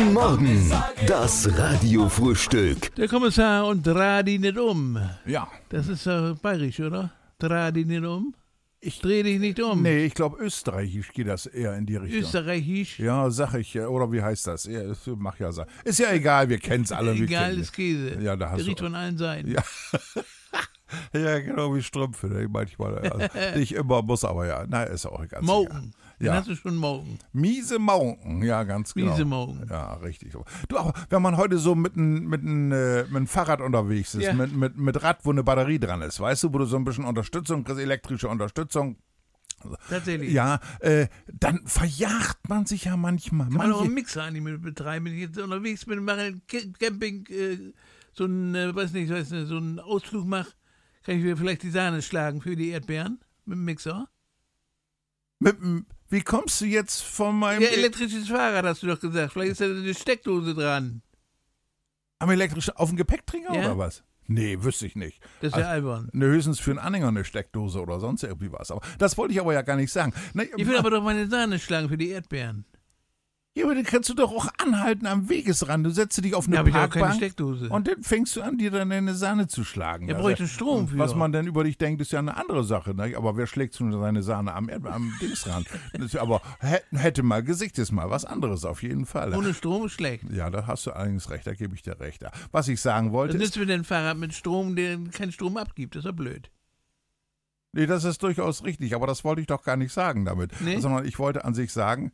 Guten Morgen, das Radiofrühstück. Der Kommissar und dreh dich nicht um. Ja. Das ist bayerisch, oder? Dreh dich nicht um. Ich dreh dich nicht um. Nee, ich glaube, österreichisch geht das eher in die Richtung. Österreichisch? Ja, sag ich. Oder wie heißt das? Ja, mach ja sagen. Ist ja egal, wir kennen's alle. Egal ist Käse. Ja, da hast Der du. riecht von allen Seiten. Ja. Ja, genau wie Strümpfe. Ne? Manchmal. Also, nicht immer muss, aber ja. Na, ist auch egal. Mauken. Den Ja. hast du schon Mauken. Miese Mauken, ja, ganz genau. Miese Mauken. Ja, richtig. Du, aber wenn man heute so mit einem Fahrrad unterwegs ist, Ja. mit Rad, wo eine Batterie dran ist, weißt du, wo du so ein bisschen Unterstützung kriegst, elektrische Unterstützung, Tatsächlich. ja, dann verjagt man sich ja manchmal. Kann man auch einen Manche, Mixer eigentlich mit betreiben. Wenn ich jetzt unterwegs bin und mache ein Camping, so einen, so einen Ausflug mache, kann ich mir vielleicht die Sahne schlagen für die Erdbeeren mit dem Mixer. wie kommst du jetzt von meinem Ja, elektrisches Fahrrad hast du doch gesagt. Vielleicht ist da eine Steckdose dran. am elektrischen auf dem Gepäckträger Ja. oder was? Nee, wüsste ich nicht. Das ist ja albern. Ne, höchstens für einen Anhänger eine Steckdose oder sonst irgendwie was. Aber das wollte ich aber ja gar nicht sagen. Ne, Ich will aber doch meine Sahne schlagen für die Erdbeeren. ja, aber dann kannst du doch auch anhalten am Wegesrand. Du setzt dich auf eine Ja, aber ich habe keine Parkbank Steckdose. und dann fängst du an, dir dann eine Sahne zu schlagen. Ja, Also, bräuchte Strom für. was man dann über dich denkt, ist ja eine andere Sache. Ne? Aber wer schlägt so seine Sahne am Dingsrand? Das ist, aber hätte mal Gesicht, ist mal was anderes auf jeden Fall. Ohne Strom ist schlecht. Ja, da hast du allerdings recht, da gebe ich dir recht. Was ich sagen wollte Was ist, nützt mir denn ein Fahrrad mit Strom, der keinen Strom abgibt? Das ist ja blöd. nee, das ist durchaus richtig, aber das wollte ich doch gar nicht sagen damit. Nee? Sondern ich wollte an sich sagen,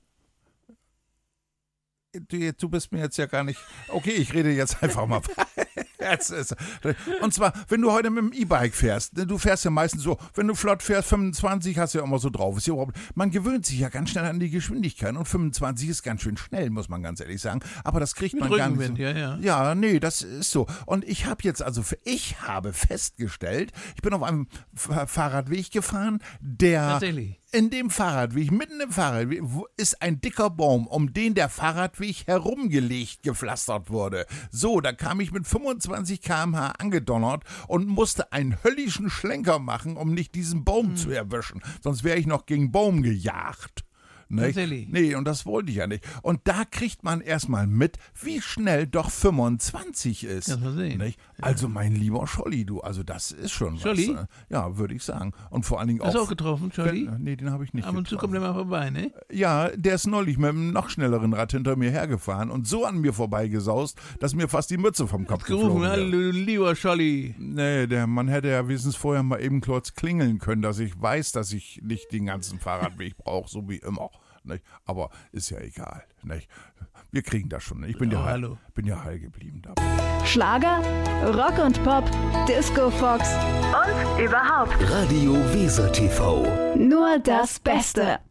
du bist mir jetzt ja gar nicht. Okay, ich rede jetzt einfach mal. Und zwar, wenn du heute mit dem E-Bike fährst, du fährst ja meistens so, wenn du flott fährst, 25 hast du ja immer so drauf. Ist ja überhaupt, man gewöhnt sich ja ganz schnell an die Geschwindigkeit und 25 ist ganz schön schnell, muss man ganz ehrlich sagen. Aber das kriegt Mit man gar nicht. Rückenwind, So. ja. Ja, nee, das ist so. Und ich habe festgestellt, ich bin auf einem Fahrradweg gefahren, der Tatsächlich. in dem Fahrradweg, mitten im Fahrradweg, ist ein dicker Baum, um den der Fahrradweg herumgelegt, gepflastert wurde. So, da kam ich mit 25 km/h angedonnert und musste einen höllischen Schlenker machen, um nicht diesen Baum zu erwischen. Sonst wäre ich noch gegen Baum gejagt. Nicht? Tatsächlich. Nee, und das wollte ich ja nicht. Und da kriegt man erstmal mit, wie schnell doch 25 ist. Ja, mal sehen. Nicht? Also mein lieber Scholli, du, also das ist schon Scholli? was. Ja, würde ich sagen. Und vor allen Dingen Hast du auch... auch getroffen, Charlie? Nee, den habe ich nicht Ab und zu kommt getroffen. der mal vorbei, ne? Ja, der ist neulich mit einem noch schnelleren Rad hinter mir hergefahren und so an mir vorbeigesaust, dass mir fast die Mütze vom Kopf Gerufen, geflogen wäre. hallo, lieber Scholli. Nee, der Mann hätte ja wenigstens vorher mal eben kurz klingeln können, dass ich weiß, dass ich nicht den ganzen Fahrradweg brauche, so wie immer. Nicht? Aber ist ja egal. Nicht? Wir kriegen das schon. Ich bin Ja, ja hallo. heil geblieben. Schlager, Rock und Pop, Disco Fox und überhaupt Radio Weser TV. nur das Beste.